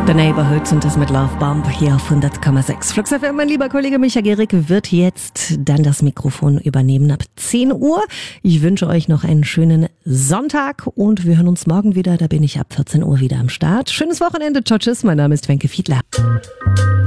The Neighborhood und das mit Love Bomb hier auf 100,6. Flux FM, mein lieber Kollege Micha Gehrig wird jetzt dann das Mikrofon übernehmen ab 10 Uhr. Ich wünsche euch noch einen schönen Sonntag und wir hören uns morgen wieder. Da bin ich ab 14 Uhr wieder am Start. Schönes Wochenende. Ciao, tschüss. Mein Name ist Wenke Fiedler.